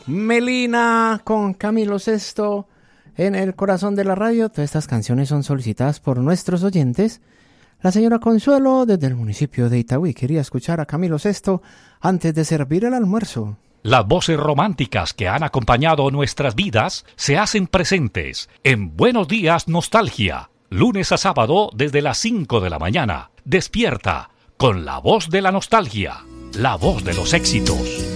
Melina con Camilo Sesto en el corazón de la radio. Todas estas canciones son solicitadas por nuestros oyentes. La señora Consuelo desde el municipio de Itagüí quería escuchar a Camilo Sesto antes de servir el almuerzo. Las voces románticas que han acompañado nuestras vidas se hacen presentes en Buenos Días Nostalgia, lunes a sábado desde las 5 de la mañana. Despierta con la voz de la nostalgia, la voz de los éxitos.